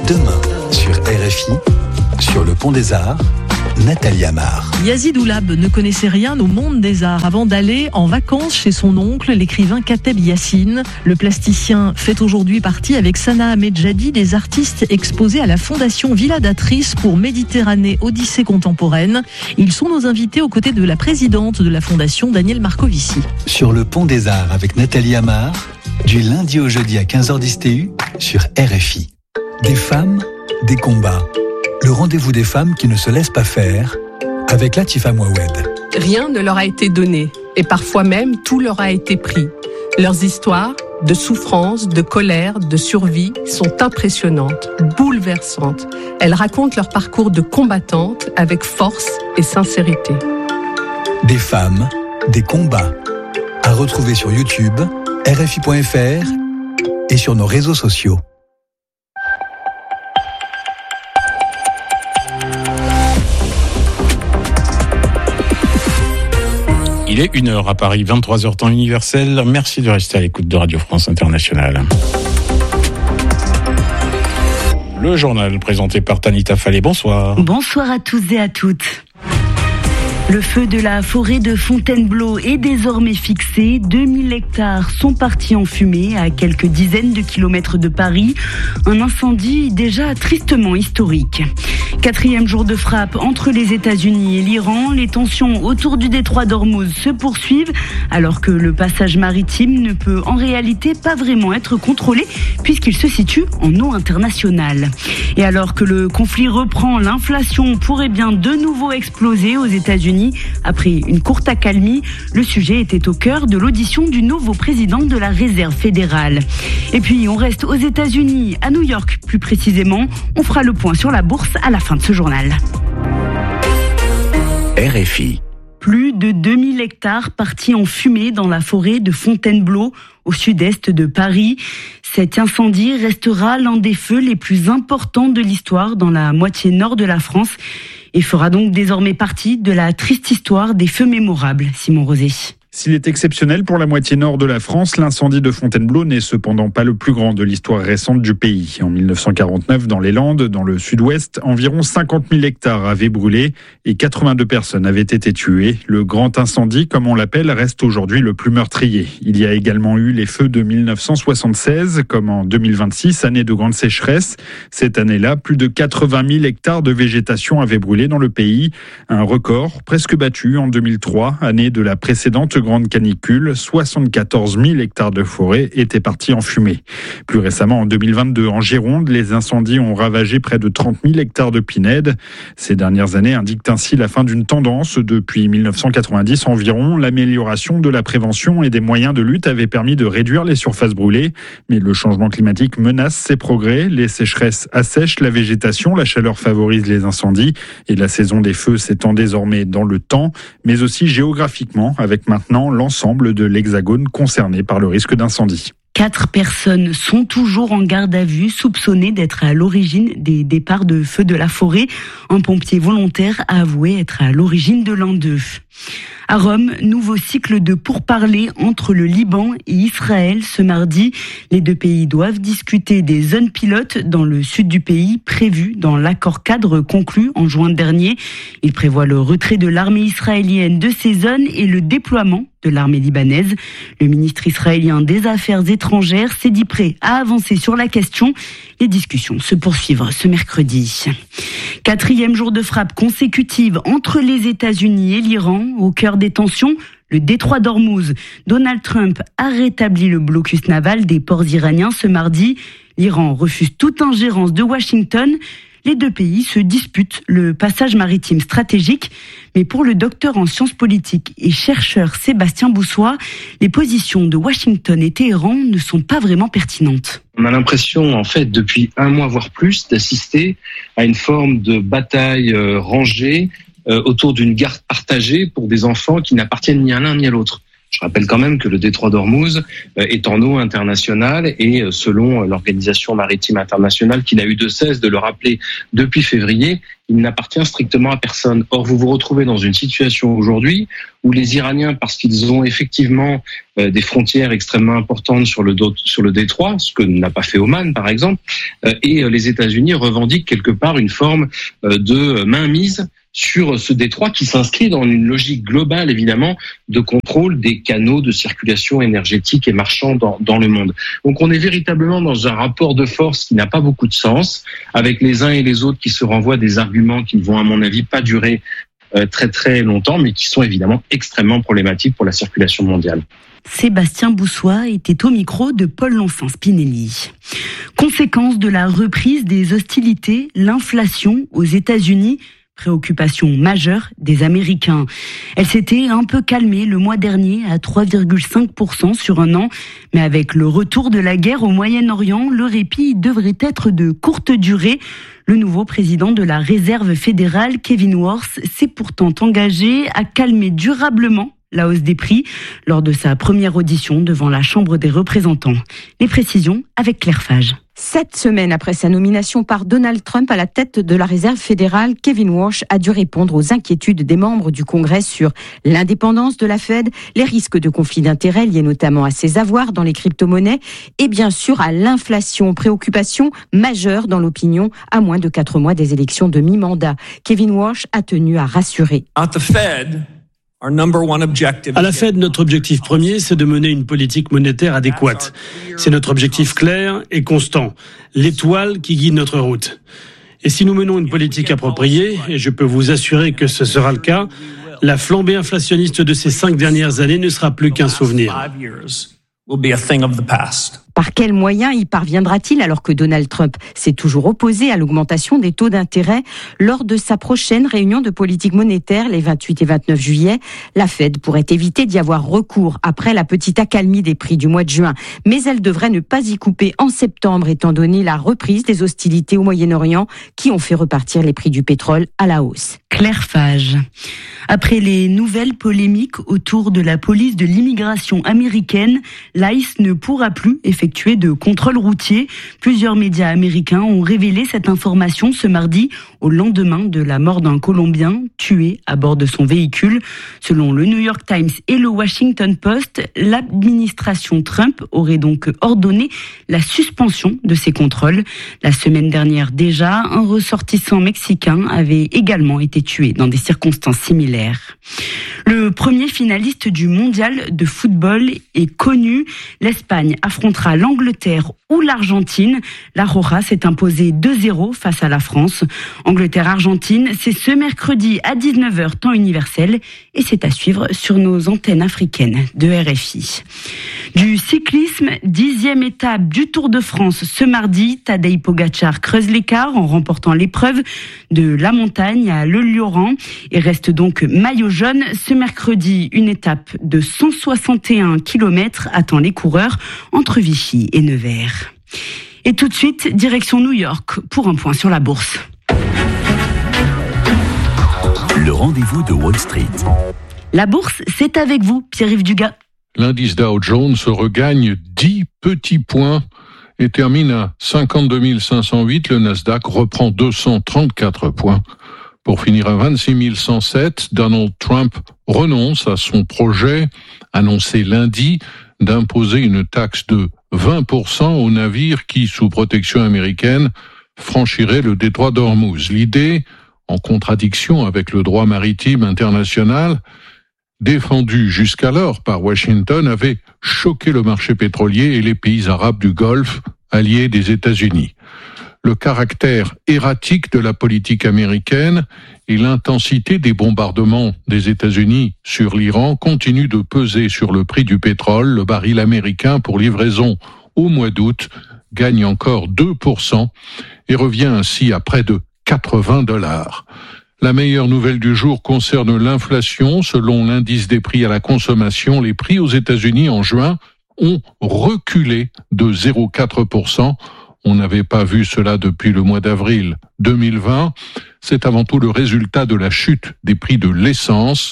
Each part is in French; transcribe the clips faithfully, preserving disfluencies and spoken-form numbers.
Demain, sur R F I, sur le Pont des Arts, Nathalie Amar. Yazid Oulab ne connaissait rien au monde des arts avant d'aller en vacances chez son oncle, l'écrivain Kateb Yassine. Le plasticien fait aujourd'hui partie avec Sana Ahmedjadi des artistes exposés à la Fondation Villa d'Atrice pour Méditerranée Odyssée contemporaine. Ils sont nos invités aux côtés de la présidente de la Fondation, Danielle Marcovici. Sur le Pont des Arts avec Nathalie Amar, du lundi au jeudi à quinze heures dix T U sur R F I. Des femmes, des combats. Le rendez-vous des femmes qui ne se laissent pas faire avec Latifa Mouawed. Rien ne leur a été donné et parfois même tout leur a été pris. Leurs histoires de souffrance, de colère, de survie sont impressionnantes, bouleversantes. Elles racontent leur parcours de combattantes avec force et sincérité. Des femmes, des combats. À retrouver sur YouTube, R F I point F R et sur nos réseaux sociaux. Il est une heure à Paris, vingt-trois heures temps universel. Merci de rester à l'écoute de Radio France Internationale. Le journal présenté par Tanita Fallet. Bonsoir. Bonsoir à tous et à toutes. Le feu de la forêt de Fontainebleau est désormais fixé. deux mille hectares sont partis en fumée à quelques dizaines de kilomètres de Paris. Un incendie déjà tristement historique. Quatrième jour de frappe entre les États-Unis et l'Iran. Les tensions autour du détroit d'Ormuz se poursuivent alors que le passage maritime ne peut en réalité pas vraiment être contrôlé puisqu'il se situe en eau internationale. Et alors que le conflit reprend, l'inflation pourrait bien de nouveau exploser aux États-Unis. Après une courte accalmie, le sujet était au cœur de l'audition du nouveau président de la Réserve fédérale. Et puis on reste aux États-Unis, à New York plus précisément. On fera le point sur la bourse à la fin de ce journal. R F I. Plus de deux mille hectares partis en fumée dans la forêt de Fontainebleau, au sud-est de Paris. Cet incendie restera l'un des feux les plus importants de l'histoire dans la moitié nord de la France et fera donc désormais partie de la triste histoire des feux mémorables. Simon Rosé. S'il est exceptionnel pour la moitié nord de la France, l'incendie de Fontainebleau n'est cependant pas le plus grand de l'histoire récente du pays. En dix-neuf cent quarante-neuf, dans les Landes, dans le sud-ouest, environ cinquante mille hectares avaient brûlé et quatre-vingt-deux personnes avaient été tuées. Le grand incendie, comme on l'appelle, reste aujourd'hui le plus meurtrier. Il y a également eu les feux de dix-neuf cent soixante-seize, comme en deux mille vingt-six, année de grande sécheresse. Cette année-là, plus de quatre-vingt mille hectares de végétation avaient brûlé dans le pays. Un record presque battu en deux mille trois, année de la précédente grande canicule, soixante-quatorze mille hectares de forêt étaient partis en fumée. Plus récemment, en deux mille vingt-deux, en Gironde, les incendies ont ravagé près de trente mille hectares de pinèdes. Ces dernières années indiquent ainsi la fin d'une tendance. Depuis dix-neuf cent quatre-vingt-dix environ, l'amélioration de la prévention et des moyens de lutte avait permis de réduire les surfaces brûlées. Mais le changement climatique menace ces progrès. Les sécheresses assèchent la végétation, la chaleur favorise les incendies et la saison des feux s'étend désormais dans le temps, mais aussi géographiquement, avec maintenant l'ensemble de l'Hexagone concerné par le risque d'incendie. Quatre personnes sont toujours en garde à vue, soupçonnées d'être à l'origine des départs de feux de la forêt. Un pompier volontaire a avoué être à l'origine de l'un d'eux. À Rome, nouveau cycle de pourparlers entre le Liban et Israël ce mardi. Les deux pays doivent discuter des zones pilotes dans le sud du pays prévues dans l'accord cadre conclu en juin dernier. Il prévoit le retrait de l'armée israélienne de ces zones et le déploiement de l'armée libanaise. Le ministre israélien des Affaires étrangères s'est dit prêt à avancer sur la question. Les discussions se poursuivent ce mercredi. Quatrième jour de frappe consécutive entre les États-Unis et l'Iran. Au cœur des tensions, le détroit d'Ormuz. Donald Trump a rétabli le blocus naval des ports iraniens ce mardi. L'Iran refuse toute ingérence de Washington. Les deux pays se disputent le passage maritime stratégique. Mais pour le docteur en sciences politiques et chercheur Sébastien Boussois, les positions de Washington et Téhéran ne sont pas vraiment pertinentes. On a l'impression, en fait, depuis un mois voire plus, d'assister à une forme de bataille euh, rangée euh, autour d'une garde partagée pour des enfants qui n'appartiennent ni à l'un ni à l'autre. Je rappelle quand même que le détroit d'Ormuz est en eau internationale et selon l'Organisation maritime internationale, qui n'a eu de cesse de le rappeler depuis février, il n'appartient strictement à personne. Or, vous vous retrouvez dans une situation aujourd'hui où les Iraniens, parce qu'ils ont effectivement des frontières extrêmement importantes sur le, sur le détroit, ce que n'a pas fait Oman par exemple, et les États-Unis revendiquent quelque part une forme de mainmise sur ce détroit qui s'inscrit dans une logique globale, évidemment, de contrôle des canaux de circulation énergétique et marchand dans, dans le monde. Donc on est véritablement dans un rapport de force qui n'a pas beaucoup de sens, avec les uns et les autres qui se renvoient des arguments qui ne vont, à mon avis, pas durer euh, très très longtemps, mais qui sont évidemment extrêmement problématiques pour la circulation mondiale. Sébastien Boussois était au micro de Paul Lonsin-Spinelli. Conséquence de la reprise des hostilités, l'inflation aux États-Unis, préoccupation majeure des Américains. Elle s'était un peu calmée le mois dernier à trois virgule cinq pour cent sur un an, mais avec le retour de la guerre au Moyen-Orient, le répit devrait être de courte durée. Le nouveau président de la Réserve fédérale, Kevin Warsh, s'est pourtant engagé à calmer durablement la hausse des prix lors de sa première audition devant la Chambre des représentants. Les précisions avec Claire Fage. Sept semaines après sa nomination par Donald Trump à la tête de la Réserve fédérale, Kevin Warsh a dû répondre aux inquiétudes des membres du Congrès sur l'indépendance de la Fed, les risques de conflit d'intérêts liés notamment à ses avoirs dans les crypto-monnaies et bien sûr à l'inflation, préoccupation majeure dans l'opinion à moins de quatre mois des élections de mi-mandat. Kevin Warsh a tenu à rassurer. At the Fed, À la Fed, notre objectif premier, c'est de mener une politique monétaire adéquate. C'est notre objectif clair et constant, l'étoile qui guide notre route. Et si nous menons une politique appropriée, et je peux vous assurer que ce sera le cas, la flambée inflationniste de ces cinq dernières années ne sera plus qu'un souvenir. Par quels moyens y parviendra-t-il alors que Donald Trump s'est toujours opposé à l'augmentation des taux d'intérêt lors de sa prochaine réunion de politique monétaire les vingt-huit et vingt-neuf juillet? La Fed pourrait éviter d'y avoir recours après la petite accalmie des prix du mois de juin, mais elle devrait ne pas y couper en septembre étant donné la reprise des hostilités au Moyen-Orient qui ont fait repartir les prix du pétrole à la hausse. Claire Fage. Après les nouvelles polémiques autour de la police de l'immigration américaine, l'I C E ne pourra plus effectuer de contrôle routier. Plusieurs médias américains ont révélé cette information ce mardi, au lendemain de la mort d'un Colombien tué à bord de son véhicule. Selon le New York Times et le Washington Post, l'administration Trump aurait donc ordonné la suspension de ces contrôles. La semaine dernière déjà, un ressortissant mexicain avait également été tué dans des circonstances similaires. Le premier finaliste du mondial de football est connu. L'Espagne affrontera l'Angleterre ou l'Argentine. La Roja s'est imposée deux zéro face à la France. Angleterre-Argentine, c'est ce mercredi à dix-neuf heures temps universel et c'est à suivre sur nos antennes africaines de R F I. Du cyclisme, dixième étape du Tour de France ce mardi. Tadej Pogačar creuse l'écart en remportant l'épreuve de la montagne à Le Lioran et reste donc maillot jaune. Ce mercredi, une étape de cent soixante et un kilomètres attend les coureurs entre Vichy et Nevers. Et tout de suite, direction New York pour un point sur la bourse. Le rendez-vous de Wall Street. La bourse, c'est avec vous, Pierre-Yves Dugas. L'indice Dow Jones regagne dix petits points et termine à cinquante-deux mille cinq cent huit. Le Nasdaq reprend deux cent trente-quatre points. Pour finir à vingt-six mille cent sept, Donald Trump renonce à son projet, annoncé lundi, d'imposer une taxe de vingt pour cent aux navires qui, sous protection américaine, franchiraient le détroit d'Ormuz. L'idée, en contradiction avec le droit maritime international, défendue jusqu'alors par Washington, avait choqué le marché pétrolier et les pays arabes du Golfe, alliés des États-Unis. Le caractère erratique de la politique américaine et l'intensité des bombardements des États-Unis sur l'Iran continuent de peser sur le prix du pétrole. Le baril américain pour livraison au mois d'août gagne encore deux pour cent et revient ainsi à près de quatre-vingts dollars. La meilleure nouvelle du jour concerne l'inflation. Selon l'indice des prix à la consommation, les prix aux États-Unis en juin ont reculé de zéro virgule quatre pour cent. On n'avait pas vu cela depuis le mois d'avril deux mille vingt. C'est avant tout le résultat de la chute des prix de l'essence.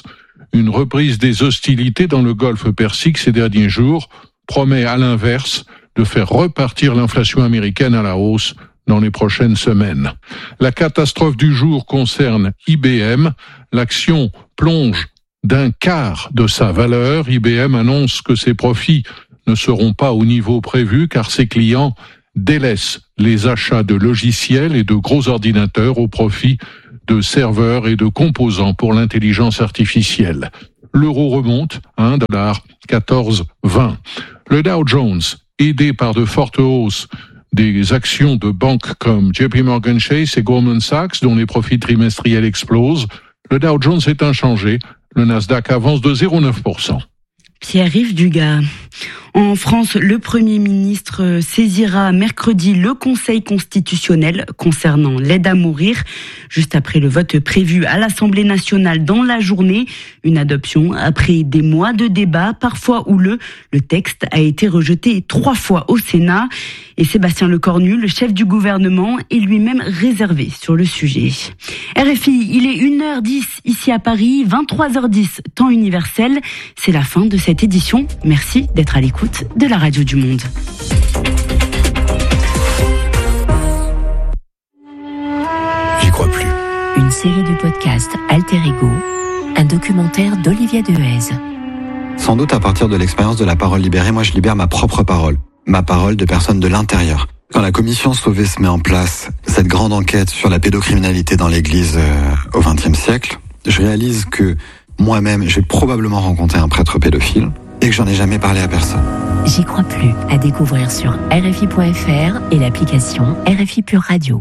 une reprise des hostilités dans le Golfe Persique ces derniers jours promet à l'inverse de faire repartir l'inflation américaine à la hausse dans les prochaines semaines. La catastrophe du jour concerne I B M. L'action plonge d'un quart de sa valeur. I B M annonce que ses profits ne seront pas au niveau prévu car ses clients délaissent les achats de logiciels et de gros ordinateurs au profit de serveurs et de composants pour l'intelligence artificielle. L'euro remonte à un dollar quatorze vingt. Le Dow Jones, aidé par de fortes hausses des actions de banques comme J P Morgan Chase et Goldman Sachs, dont les profits trimestriels explosent, le Dow Jones est inchangé. Le Nasdaq avance de zéro virgule neuf pour cent. Pierre-Yves Dugas. En France, le Premier ministre saisira mercredi le Conseil constitutionnel concernant l'aide à mourir, juste après le vote prévu à l'Assemblée nationale dans la journée. Une adoption après des mois de débats, parfois houleux. Le texte a été rejeté trois fois au Sénat. Et Sébastien Lecornu, le chef du gouvernement, est lui-même réservé sur le sujet. R F I, il est une heure dix ici à Paris, vingt-trois heures dix, temps universel. C'est la fin de cette édition. Merci d'être à l'écoute de la radio du Monde. J'y crois plus. Une série de podcasts Alter Ego, un documentaire d'Olivier Dehaze. Sans doute à partir de l'expérience de la parole libérée, moi je libère ma propre parole, ma parole de personne de l'intérieur. Quand la commission Sauvé se met en place, cette grande enquête sur la pédocriminalité dans l'Église euh, au vingtième siècle, je réalise que moi-même, j'ai probablement rencontré un prêtre pédophile et que j'en ai jamais parlé à personne. J'y crois plus, à découvrir sur R F I point F R et l'application R F I Pure Radio.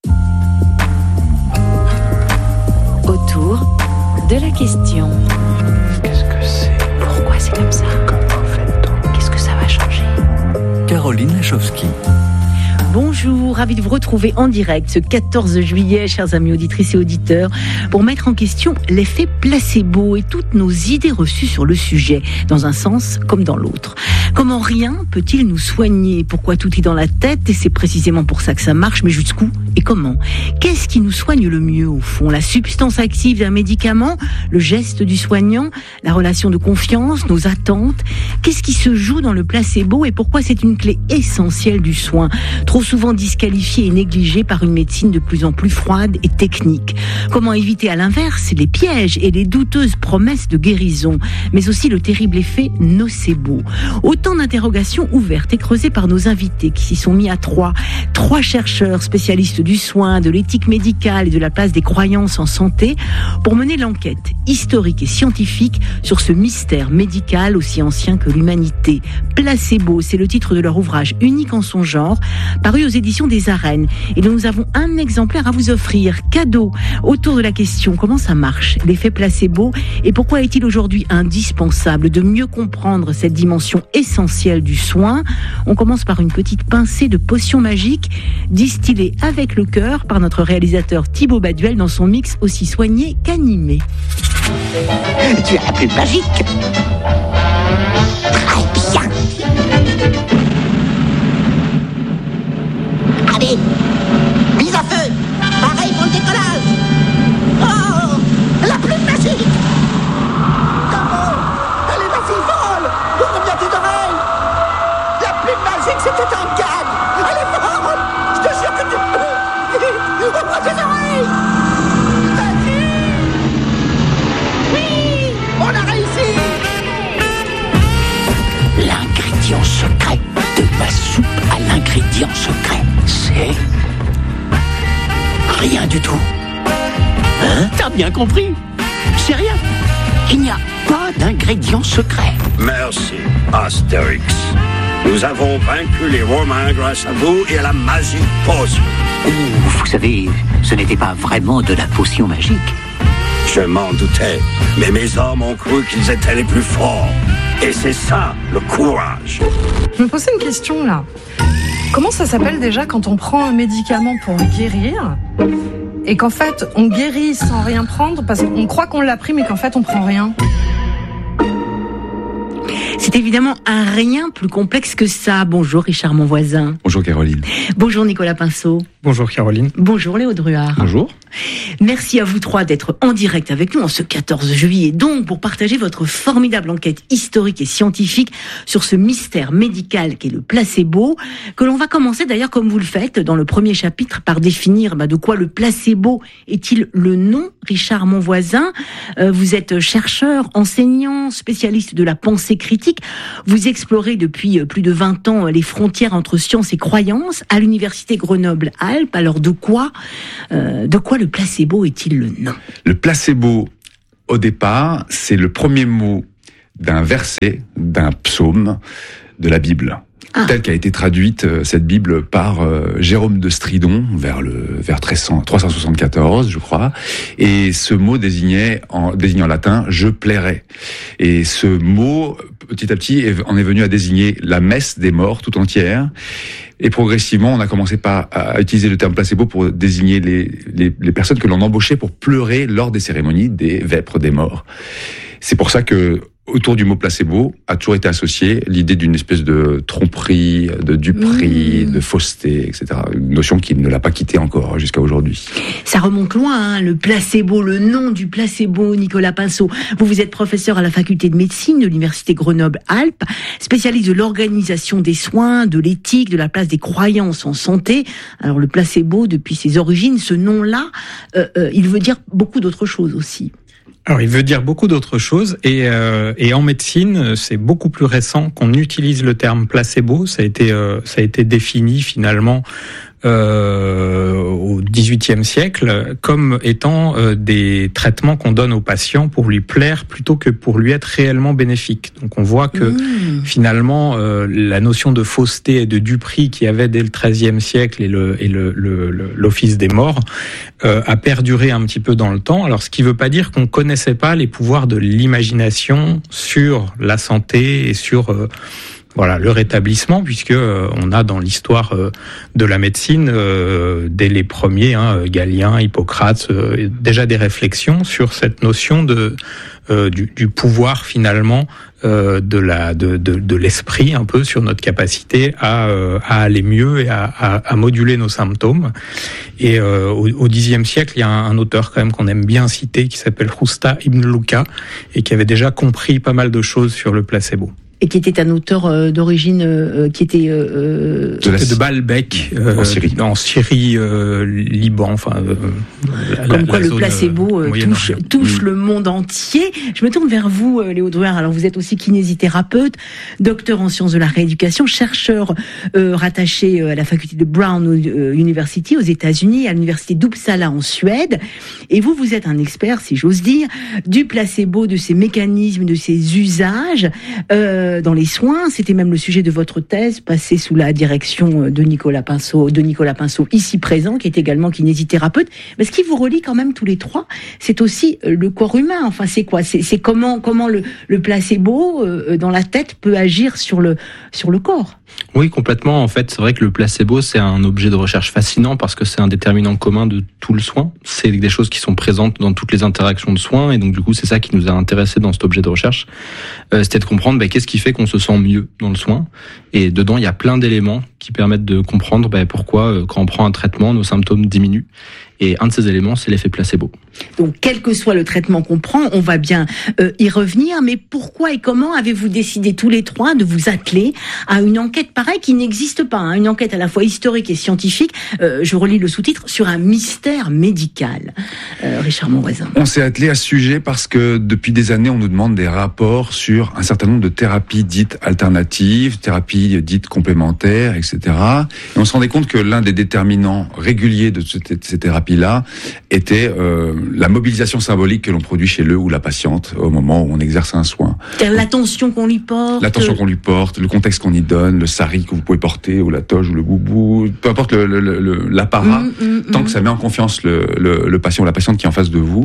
Autour de la question. Qu'est-ce que c'est? Pourquoi c'est comme ça? Comment fait-on? Qu'est-ce que ça va changer? Caroline Lachowski. Bonjour, ravi de vous retrouver en direct ce quatorze juillet, chers amis auditrices et auditeurs, pour mettre en question l'effet placebo et toutes nos idées reçues sur le sujet, dans un sens comme dans l'autre. Comment rien peut-il nous soigner? Pourquoi tout est dans la tête? Et c'est précisément pour ça que ça marche, mais jusqu'où et comment? Qu'est-ce qui nous soigne le mieux au fond? La substance active d'un médicament? Le geste du soignant? La relation de confiance? Nos attentes? Qu'est-ce qui se joue dans le placebo et pourquoi c'est une clé essentielle du soin? Trop souvent disqualifié et négligé par une médecine de plus en plus froide et technique. Comment éviter à l'inverse les pièges et les douteuses promesses de guérison, mais aussi le terrible effet nocebo? Autant d'interrogations ouvertes et creusées par nos invités qui s'y sont mis à trois. Trois chercheurs spécialistes du soin, de l'éthique médicale et de la place des croyances en santé pour mener l'enquête historique et scientifique sur ce mystère médical aussi ancien que l'humanité. Placebo, c'est le titre de leur ouvrage unique en son genre, paru aux éditions des Arènes. Et nous avons un exemplaire à vous offrir, cadeau, autour de la question comment ça marche, l'effet placebo, et pourquoi est-il aujourd'hui indispensable de mieux comprendre cette dimension essentielle du soin. On commence par une petite pincée de potion magique, distillée avec le cœur par notre réalisateur Thibaut Baduel dans son mix aussi soigné qu'animé. Tu as la plus magique. Très bien. Allez, mise à feu. Pareil pour le décollage. Oh, la plume magique. Comment? Allez, vas-y, vole. Ouvre bien tes oreilles. La plume magique, c'était un gag. Allez, vole. Je te jure que tu peux. Vite, ouvre tes oreilles. Vas-y. Oui, on a réussi. L'ingrédient secret de ma soupe à l'ingrédient secret, c'est rien du tout. Hein? T'as bien compris? C'est rien. Il n'y a pas d'ingrédient secret. Merci, Astérix. Nous avons vaincu les Romains grâce à vous et à la magie potion. Vous savez, ce n'était pas vraiment de la potion magique. Je m'en doutais, mais mes hommes ont cru qu'ils étaient les plus forts. Et c'est ça, le courage. Je me posais une question, là. Comment ça s'appelle déjà quand on prend un médicament pour guérir et qu'en fait, on guérit sans rien prendre parce qu'on croit qu'on l'a pris, mais qu'en fait, on prend rien? C'est évidemment un rien plus complexe que ça. Bonjour Richard Monvoisin. Bonjour Caroline. Bonjour Nicolas Pinceau. Bonjour Caroline. Bonjour Léo Druard. Bonjour. Merci à vous trois d'être en direct avec nous en ce quatorze juillet, donc pour partager votre formidable enquête historique et scientifique sur ce mystère médical qu'est le placebo, que l'on va commencer d'ailleurs comme vous le faites dans le premier chapitre par définir bah, de quoi le placebo est-il le nom. Richard Monvoisin, euh, vous êtes chercheur, enseignant, spécialiste de la pensée critique. Vous explorez depuis plus de vingt ans les frontières entre science et croyance à l'université Grenoble-Alpes. Alors de quoi, euh, de quoi le placebo est-il le nom? Le placebo, au départ, c'est le premier mot d'un verset, d'un psaume de la Bible. Ah. Telle qu'a été traduite euh, cette Bible par euh, Jérôme de Stridon vers le vers trois cent soixante-quatorze, je crois. Et ce mot désignait en désignant en latin je plairai. Et ce mot petit à petit en est venu à désigner la messe des morts tout entière. Et progressivement, on a commencé par à utiliser le terme placebo pour désigner les les, les personnes que l'on embauchait pour pleurer lors des cérémonies des vêpres des morts. C'est pour ça que autour du mot placebo a toujours été associée l'idée d'une espèce de tromperie, de duperie, mmh. de fausseté, et cetera. Une notion qui ne l'a pas quittée encore jusqu'à aujourd'hui. Ça remonte loin, hein, le placebo, le nom du placebo, Nicolas Pinceau. Vous, vous êtes professeur à la faculté de médecine de l'université Grenoble-Alpes, spécialiste de l'organisation des soins, de l'éthique, de la place des croyances en santé. Alors le placebo, depuis ses origines, ce nom-là, euh, euh, il veut dire beaucoup d'autres choses aussi. Alors, il veut dire beaucoup d'autres choses et, euh, et en médecine, c'est beaucoup plus récent qu'on utilise le terme placebo. Ça a été, euh, ça a été défini finalement euh, au dix-huitième siècle comme étant euh, des traitements qu'on donne aux patients pour lui plaire plutôt que pour lui être réellement bénéfique. Donc, on voit que mmh. finalement, euh, la notion de fausseté et de duperie qu'il y avait dès le treizième siècle et le et le, le, le l'office des morts euh, a perduré un petit peu dans le temps. Alors, ce qui veut pas dire qu'on connaissait pas les pouvoirs de l'imagination sur la santé et sur euh, voilà le rétablissement, puisque euh, on a dans l'histoire euh, de la médecine euh, dès les premiers, hein, Galien, Hippocrate, euh, déjà des réflexions sur cette notion de euh, du, du pouvoir finalement euh, de la de, de de l'esprit un peu sur notre capacité à euh, à aller mieux et à, à, à moduler nos symptômes. Et euh, au, au dixième siècle, il y a un, un auteur quand même qu'on aime bien citer qui s'appelle Justa ibn Luca et qui avait déjà compris pas mal de choses sur le placebo. Et qui était un auteur euh, d'origine, euh, qui était euh, de, la... de Baalbek, euh, en Syrie, en Syrie, euh, Liban, enfin. Euh, la, Comme quoi la le placebo euh, touche, touche mmh. le monde entier. Je me tourne vers vous, euh, Léo Druard. Alors vous êtes aussi kinésithérapeute, docteur en sciences de la rééducation, chercheur euh, rattaché à la faculté de Brown euh, University aux États-Unis, à l'université d'Uppsala en Suède. Et vous, vous êtes un expert, si j'ose dire, du placebo, de ses mécanismes, de ses usages. Euh, dans les soins, c'était même le sujet de votre thèse, passée sous la direction de Nicolas Pinceau, de Nicolas Pinceau, ici présent, qui est également kinésithérapeute. Mais ce qui vous relie quand même tous les trois, c'est aussi le corps humain. Enfin, c'est quoi? C'est, c'est comment, comment le, le placebo euh, dans la tête peut agir sur le, sur le corps. Oui, complètement. En fait, c'est vrai que le placebo, c'est un objet de recherche fascinant parce que c'est un déterminant commun de tout le soin. C'est des choses qui sont présentes dans toutes les interactions de soins et donc du coup, c'est ça qui nous a intéressés dans cet objet de recherche. Euh, c'était de comprendre bah, qu'est-ce qui fait qu'on se sent mieux dans le soin. Et dedans, il y a plein d'éléments qui permettent de comprendre bah, pourquoi, euh, quand on prend un traitement, nos symptômes diminuent. Et un de ces éléments, c'est l'effet placebo. Donc, quel que soit le traitement qu'on prend, on va bien euh, y revenir. Mais pourquoi et comment avez-vous décidé tous les trois de vous atteler à une enquête pareille qui n'existe pas, hein, une enquête à la fois historique et scientifique, euh, je relis le sous-titre, sur un mystère médical. Euh, Richard Monvoisin. On s'est attelé à ce sujet parce que depuis des années, on nous demande des rapports sur un certain nombre de thérapies dites alternatives, thérapies dites complémentaires, et cetera. Et on se rendait compte que l'un des déterminants réguliers de ces thérapies-là était euh, la mobilisation symbolique que l'on produit chez le ou la patiente au moment où on exerce un soin. C'est-à-dire l'attention qu'on lui porte. L'attention qu'on lui porte, le contexte qu'on y donne, le sari que vous pouvez porter, ou la toge, ou le boubou, peu importe le, le, le, l'apparat, mmh, mmh, tant mmh. que ça met en confiance le, le, le patient ou la patiente qui est en face de vous,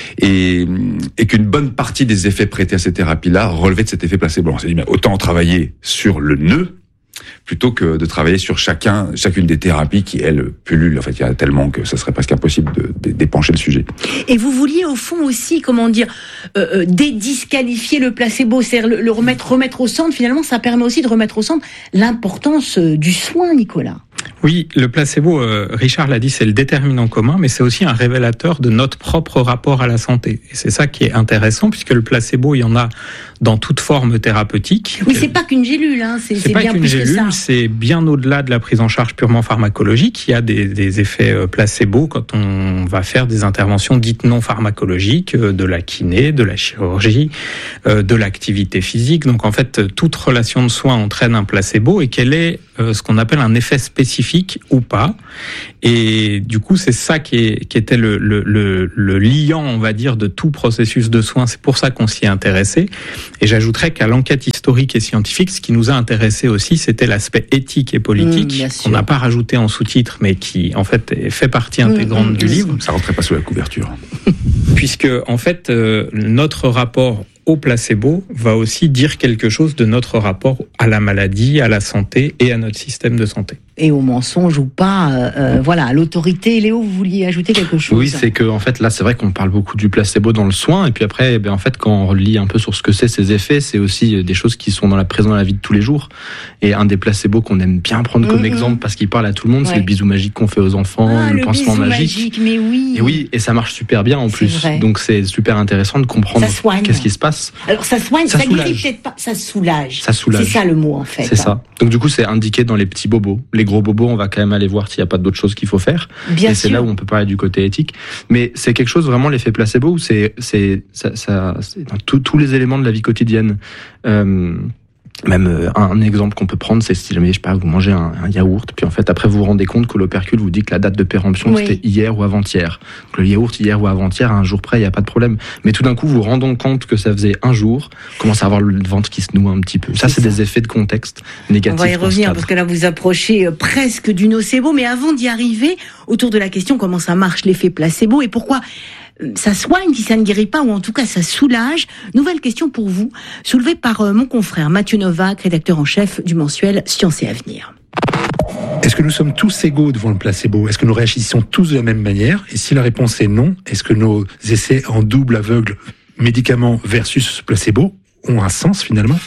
et, et qu'une bonne partie des effets prêtés à ces thérapies-là relevaient de cet effet placebo. On s'est dit, mais autant travailler sur le nœud, plutôt que de travailler sur chacun, chacune des thérapies qui, elles, pullulent. En fait, il y a tellement que ça serait presque impossible de, de, d'épancher le sujet. Et vous vouliez, au fond, aussi, comment dire, euh, dédisqualifier le placebo, c'est-à-dire le, le remettre, remettre au centre. Finalement, ça permet aussi de remettre au centre l'importance du soin, Nicolas. Oui, le placebo, euh, Richard l'a dit, c'est le déterminant commun, mais c'est aussi un révélateur de notre propre rapport à la santé. Et c'est ça qui est intéressant, puisque le placebo, il y en a dans toute forme thérapeutique. Oui, c'est pas qu'une gélule, hein, c'est, c'est, c'est bien plus gélule, que ça. C'est bien au-delà de la prise en charge purement pharmacologique. Il y a des, des effets placebo quand on va faire des interventions dites non pharmacologiques, de la kiné, de la chirurgie, de l'activité physique. Donc en fait, toute relation de soins entraîne un placebo et quel est ce qu'on appelle un effet spécifique ou pas. Et du coup, c'est ça qui, est, qui était le, le, le, le liant, on va dire, de tout processus de soins. C'est pour ça qu'on s'y est intéressé. Et j'ajouterais qu'à l'enquête historique et scientifique, ce qui nous a intéressé aussi, c'était l'aspect éthique et politique, mmh, qu'on n'a pas rajouté en sous-titre, mais qui, en fait, fait partie intégrante mmh, du livre. Ça rentrait pas sous la couverture. Puisque, en fait, euh, notre rapport au placebo va aussi dire quelque chose de notre rapport à la maladie, à la santé et à notre système de santé. Et au mensonge ou pas, euh, voilà, à l'autorité. Léo, vous vouliez ajouter quelque chose? Oui, c'est que en fait là, c'est vrai qu'on parle beaucoup du placebo dans le soin, et puis après, eh bien, en fait, quand on lit un peu sur ce que c'est, ces effets, c'est aussi des choses qui sont dans la présence dans la vie de tous les jours. Et un des placebos qu'on aime bien prendre comme mmh. exemple parce qu'il parle à tout le monde, ouais. c'est le bisou magique qu'on fait aux enfants, ah, le, le pansement magique. magique. Mais oui. Et oui, et ça marche super bien en c'est plus. Vrai. Donc c'est super intéressant de comprendre qu'est-ce qui se passe. Alors ça soigne, ça, ça guérit peut-être pas, ça soulage. Ça soulage. C'est ça le mot en fait. C'est ça. Donc du coup, c'est indiqué dans les petits bobos. Les gros bobos, on va quand même aller voir s'il n'y a pas d'autres choses qu'il faut faire. Bien et sûr. C'est là où on peut parler du côté éthique. Mais c'est quelque chose vraiment, l'effet placebo, où c'est, c'est, ça, ça, c'est dans tout, tous les éléments de la vie quotidienne. Euh, Même euh, un exemple qu'on peut prendre, c'est si jamais, je sais pas, vous mangez un, un yaourt, puis en fait après vous vous rendez compte que l'opercule vous dit que la date de péremption oui. c'était hier ou avant-hier. Donc le yaourt hier ou avant-hier, à un jour près, il y a pas de problème. Mais tout d'un coup, vous vous rendez compte que ça faisait un jour, commence à avoir le ventre qui se noue un petit peu. Ça, c'est, c'est ça. Des effets de contexte négatifs. On va y revenir parce que là vous approchez presque du nocebo, mais avant d'y arriver, autour de la question comment ça marche l'effet placebo et pourquoi ça soigne si ça ne guérit pas, ou en tout cas ça soulage. Nouvelle question pour vous, soulevée par euh, mon confrère Mathieu Novak, rédacteur en chef du mensuel Science et Avenir. Est-ce que nous sommes tous égaux devant le placebo? Est-ce que nous réagissons tous de la même manière? Et si la réponse est non, est-ce que nos essais en double aveugle, médicaments versus placebo, ont un sens finalement?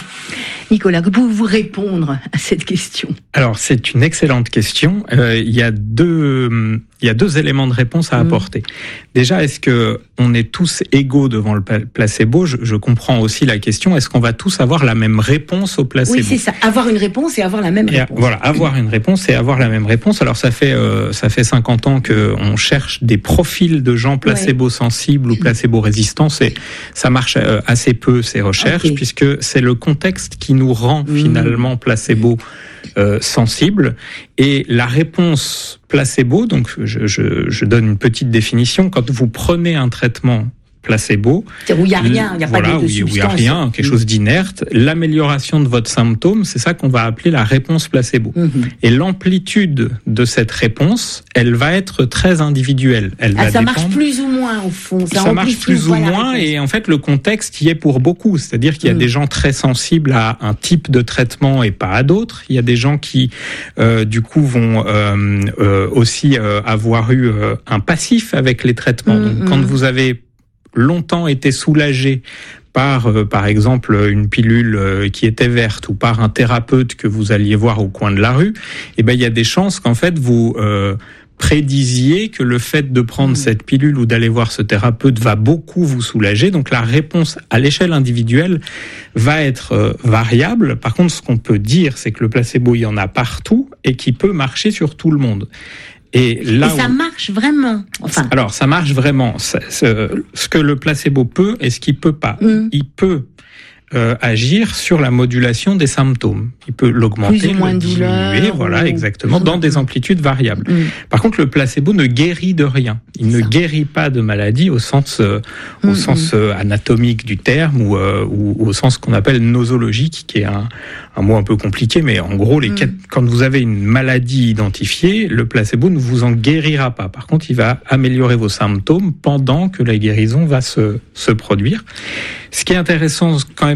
Nicolas, que pouvez-vous répondre à cette question? Alors, c'est une excellente question. Euh, il y a deux, il y a deux éléments de réponse à apporter. Mmh. Déjà, est-ce que on est tous égaux devant le placebo? je, je comprends aussi la question. Est-ce qu'on va tous avoir la même réponse au placebo? Oui, c'est ça. Avoir une réponse et avoir la même et réponse. Voilà, avoir une réponse et avoir la même réponse. Alors, ça fait euh, ça fait cinquante ans que on cherche des profils de gens placebo-sensibles ouais. ou placebo-résistants. Et ça marche euh, assez peu ces recherches, okay. puisque c'est le contexte qui nous rend mmh. finalement placebo euh, sensible. Et la réponse placebo, donc je, je, je donne une petite définition, quand vous prenez un traitement placebo, c'est-à-dire où il n'y a rien, il n'y a voilà, pas de, de où, substance. Où il n'y a rien, quelque chose d'inerte, l'amélioration de votre symptôme, c'est ça qu'on va appeler la réponse placebo. Mm-hmm. Et l'amplitude de cette réponse, elle va être très individuelle. Elle ah, va ça dépendre... marche plus ou moins au fond. Ça, ça marche plus ou moins et en fait le contexte y est pour beaucoup. C'est-à-dire qu'il y a mm. des gens très sensibles à un type de traitement et pas à d'autres. Il y a des gens qui euh, du coup vont euh, euh, aussi euh, avoir eu euh, un passif avec les traitements. Mm, Donc mm. quand vous avez longtemps été soulagé par, euh, par exemple, une pilule euh, qui était verte ou par un thérapeute que vous alliez voir au coin de la rue, eh ben il y a des chances qu'en fait vous euh, prédisiez que le fait de prendre mmh. cette pilule ou d'aller voir ce thérapeute va beaucoup vous soulager. Donc la réponse à l'échelle individuelle va être euh, variable. Par contre, ce qu'on peut dire, c'est que le placebo, il y en a partout et qui peut marcher sur tout le monde. Et, là et ça où... marche vraiment. Enfin. Alors, ça marche vraiment. Ça, ce que le placebo peut et ce qu'il peut pas. Mmh. Il peut euh, agir sur la modulation des symptômes. Il peut l'augmenter, plus ou moins le de diminuer, douleur, voilà, ou... exactement, dans des amplitudes variables. Mmh. Par contre, le placebo ne guérit de rien. Il ne guérit pas de maladie au sens, euh, au mmh. sens euh, anatomique du terme ou, euh, ou au sens qu'on appelle nosologique, qui est un, un mot un peu compliqué, mais en gros, les mmh. quatre, quand vous avez une maladie identifiée, le placebo ne vous en guérira pas. Par contre, il va améliorer vos symptômes pendant que la guérison va se, se produire. Ce qui est intéressant quand même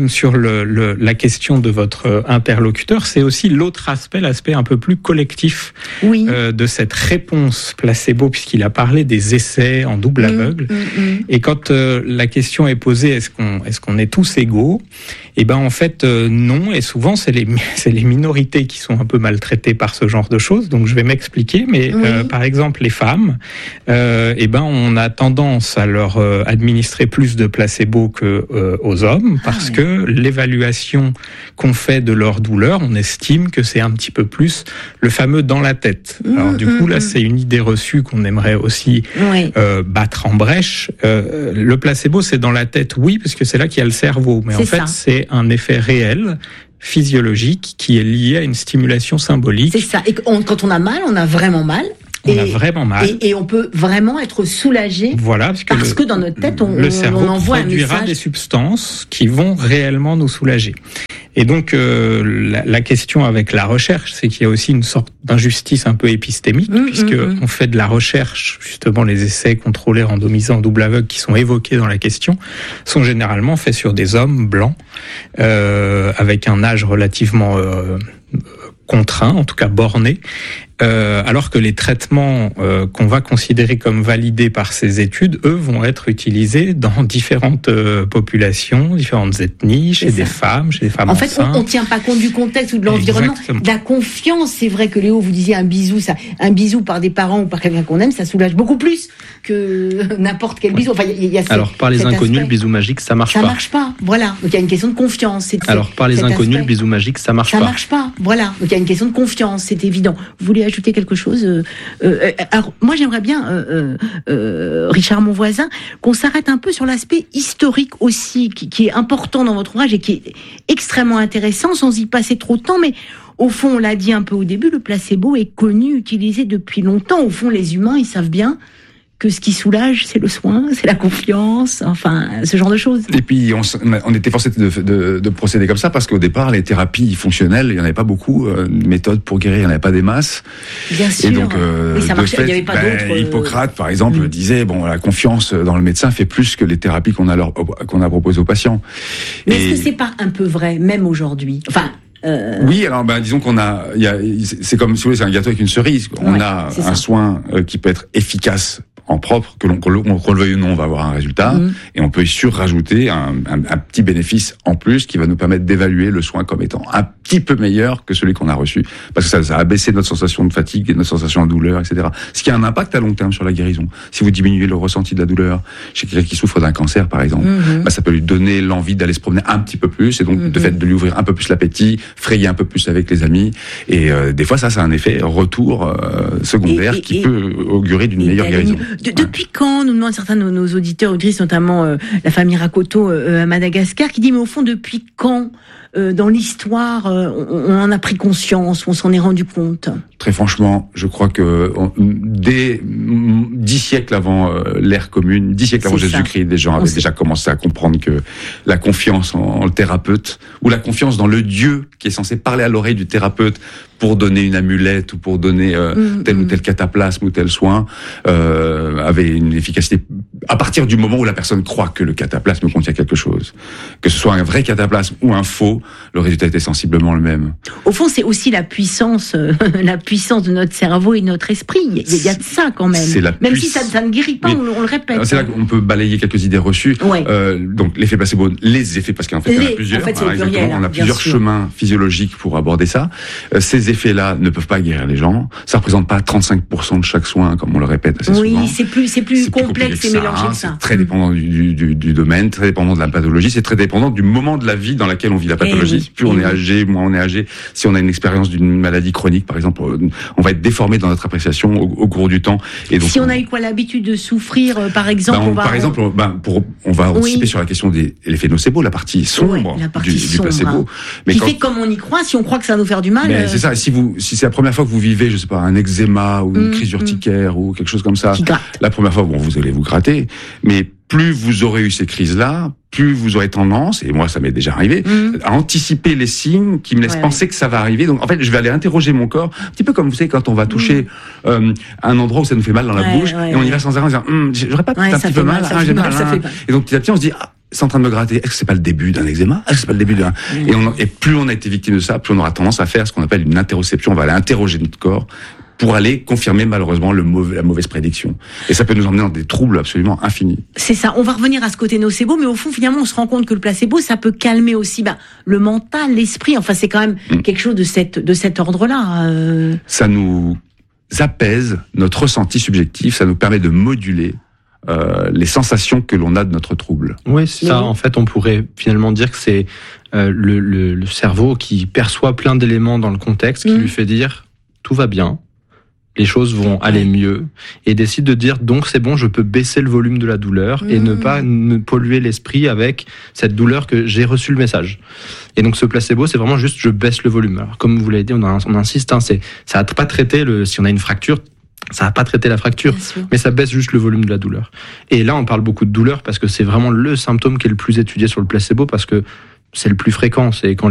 même sur le, le, la question de votre interlocuteur, c'est aussi l'autre aspect, l'aspect un peu plus collectif oui. euh, de cette réponse placebo, puisqu'il a parlé des essais en double aveugle. Mmh, mmh, mmh. Et quand euh, la question est posée, est-ce qu'on, est-ce qu'on est tous égaux ? Eh ben en fait euh, non, et souvent c'est les c'est les minorités qui sont un peu maltraitées par ce genre de choses. Donc je vais m'expliquer, mais oui. euh, par exemple les femmes, euh, eh ben on a tendance à leur euh, administrer plus de placebo que euh, aux hommes parce ah, oui. que l'évaluation qu'on fait de leur douleur, on estime que c'est un petit peu plus le fameux dans la tête. Mmh, Alors du coup mmh, là c'est une idée reçue qu'on aimerait aussi oui. euh, battre en brèche. Euh, le placebo c'est dans la tête, oui, parce que c'est là qu'il y a le cerveau, mais c'est en fait ça. c'est un effet réel, physiologique, qui est lié à une stimulation symbolique. C'est ça. Et on, quand on a mal, on a vraiment mal. On et, a vraiment mal. Et, et on peut vraiment être soulagé. Voilà, parce que, parce le, que dans notre tête, on, le cerveau on envoie un produira message. des substances qui vont réellement nous soulager. Et donc, euh, la, la question avec la recherche, c'est qu'il y a aussi une sorte d'injustice un peu épistémique, mmh, puisque mmh. on fait de la recherche, justement, les essais contrôlés, randomisés en double aveugle qui sont évoqués dans la question, sont généralement faits sur des hommes blancs, euh, avec un âge relativement euh, contraint, en tout cas borné, euh, alors que les traitements euh, qu'on va considérer comme validés par ces études, eux, vont être utilisés dans différentes euh, populations, différentes ethnies, chez des femmes, chez des femmes en fait, enceintes. on ne tient pas compte du contexte ou de l'environnement, Exactement. de la confiance. C'est vrai que Léo, vous disiez un bisou, ça, un bisou par des parents ou par quelqu'un qu'on aime, ça soulage beaucoup plus que n'importe quel bisou. Enfin, il y, y a Alors, cet, par les inconnus, aspect. le bisou magique, ça marche ça pas. Ça marche pas, voilà. Donc, il y a une question de confiance. C'est, Alors, par les inconnus, aspect. le bisou magique, ça marche ça pas. Ça marche pas, voilà. Donc, il y a une question de confiance, c'est évident. Vous voulez ajouter quelque chose euh, euh, Alors, moi, j'aimerais bien, euh, euh, Richard, mon voisin, qu'on s'arrête un peu sur l'aspect historique aussi, qui, qui est important dans votre ouvrage et qui est extrêmement intéressant, sans y passer trop de temps, mais au fond, on l'a dit un peu au début, le placebo est connu, utilisé depuis longtemps. Au fond, les humains, ils savent bien que ce qui soulage, c'est le soin, c'est la confiance, enfin, ce genre de choses. Et puis, on, on était forcé de, de, de procéder comme ça parce qu'au départ, les thérapies fonctionnelles, il n'y en avait pas beaucoup, euh, de méthodes pour guérir, il n'y en avait pas des masses. Bien sûr. Et donc, euh, oui, ça marchait, de fait, il n'y avait pas ben, d'autres. Hippocrate, par exemple, mmh. disait, bon, la confiance dans le médecin fait plus que les thérapies qu'on a, leur, qu'on a proposées aux patients. Mais Et... est-ce que c'est pas un peu vrai, même aujourd'hui? Enfin, Euh... Oui, alors ben disons qu'on a, il y a, c'est comme si vous voulez, c'est un gâteau avec une cerise. On ouais, a un ça. soin qui peut être efficace en propre, que l'on, qu'on le veuille ou non, on va avoir un résultat, mmh. et on peut y surrajouter un, un, un petit bénéfice en plus qui va nous permettre d'évaluer le soin comme étant un petit peu meilleur que celui qu'on a reçu, parce que ça, ça a baissé notre sensation de fatigue et notre sensation de douleur, et cetera. Ce qui a un impact à long terme sur la guérison. Si vous diminuez le ressenti de la douleur chez quelqu'un qui souffre d'un cancer, par exemple, mmh. bah, ça peut lui donner l'envie d'aller se promener un petit peu plus, et donc mmh. de fait de lui ouvrir un peu plus l'appétit, frayer un peu plus avec les amis, et euh, des fois ça, ça a un effet retour euh, secondaire et, et, qui et, peut augurer d'une meilleure guérison. De, depuis quand, nous demandent certains de nos, nos auditeurs, auditrices, notamment euh, la famille Rakoto euh, à Madagascar, qui dit, mais au fond, depuis quand, euh, dans l'histoire, euh, on, on en a pris conscience, on s'en est rendu compte? Très franchement, je crois que on, dès dix siècles avant euh, l'ère commune, dix siècles avant Jésus-Christ, des gens avaient déjà commencé à comprendre que la confiance en, en le thérapeute, ou la confiance dans le Dieu qui est censé parler à l'oreille du thérapeute pour donner une amulette ou pour donner euh, mmh, tel mmh. ou tel cataplasme ou tel soin, euh, avait une efficacité à partir du moment où la personne croit que le cataplasme contient quelque chose. Que ce soit un vrai cataplasme ou un faux, le résultat était sensiblement le même. Au fond, c'est aussi la puissance, euh, la puissance de notre cerveau et de notre esprit. Il y a de ça quand même. C'est la même puiss... si ça, ça ne guérit pas, on, on le répète. Alors c'est là qu'on peut balayer quelques idées reçues. Ouais. Euh, donc l'effet placebo, les effets, parce qu'en fait, les, il y en a plusieurs. En fait, c'est hein, pluriel, on a plusieurs sûr. chemins physiologiques pour aborder ça. Euh, ces effets-là ne peuvent pas guérir les gens. Ça représente pas trente-cinq pour cent de chaque soin, comme on le répète assez oui, souvent. Oui, c'est plus, c'est plus c'est complexe plus et mélangé que ça. C'est très dépendant du, du, du domaine, très dépendant de la pathologie, c'est très dépendant du moment de la vie dans laquelle on vit la pathologie. Oui, plus on est âgé, moins on est âgé. Si on a une expérience d'une maladie chronique, par exemple, on va être déformé dans notre appréciation au, au cours du temps. Et donc, si on, on a eu quoi l'habitude de souffrir, euh, par exemple, ben on, on va par exemple, on, ben pour, on va anticiper oui. sur la question des l'effet nocebo, la partie sombre ouais, la partie du, sombre, du placebo. Mais qui quand, fait comme on y croit, si on croit que ça va nous faire du mal. Mais euh... c'est ça. Si vous, si c'est la première fois que vous vivez, je sais pas, un eczéma ou une mmh, crise urticaire mmh. ou quelque chose comme ça, la première fois, bon, vous allez vous gratter, mais plus vous aurez eu ces crises-là, plus vous aurez tendance, et moi ça m'est déjà arrivé, mmh. à anticiper les signes qui me laissent ouais, penser ouais. que ça va arriver. Donc en fait, je vais aller interroger mon corps, un petit peu comme vous savez quand on va toucher mmh. euh, un endroit où ça nous fait mal dans la ouais, bouche, ouais, et on y ouais. va sans arrêt en disant, hm, j'aurais pas ouais, un petit peu mal, mal, ah, j'ai mal, hein. Et donc petit à petit on se dit, ah, c'est en train de me gratter. Est-ce que c'est pas le début d'un eczéma? Est-ce que c'est pas le début d'un... Mmh. Et, on, et plus on a été victime de ça, plus on aura tendance à faire ce qu'on appelle une interoception. On va aller interroger notre corps pour aller confirmer malheureusement le mauvais, la mauvaise prédiction. Et ça peut nous emmener dans des troubles absolument infinis. C'est ça. On va revenir à ce côté nocebo, mais au fond, finalement, on se rend compte que le placebo, ça peut calmer aussi bah, le mental, l'esprit. Enfin, c'est quand même mmh. quelque chose de, cette, de cet ordre-là. Euh... Ça nous apaise notre ressenti subjectif, ça nous permet de moduler Euh, les sensations que l'on a de notre trouble. Oui, c'est ça. En fait, on pourrait finalement dire que c'est euh, le, le, le cerveau qui perçoit plein d'éléments dans le contexte, qui mmh. lui fait dire tout va bien, les choses vont aller mieux, et décide de dire donc c'est bon, je peux baisser le volume de la douleur mmh. et ne pas ne polluer l'esprit avec cette douleur que j'ai reçu le message. Et donc ce placebo, c'est vraiment juste je baisse le volume. Alors comme vous l'avez dit, on, a, on insiste, hein, c'est ça va pas traiter le si on a une fracture. Ça va pas traiter la fracture, mais ça baisse juste le volume de la douleur. Et là, on parle beaucoup de douleur parce que c'est vraiment le symptôme qui est le plus étudié sur le placebo parce que c'est le plus fréquent. C'est quand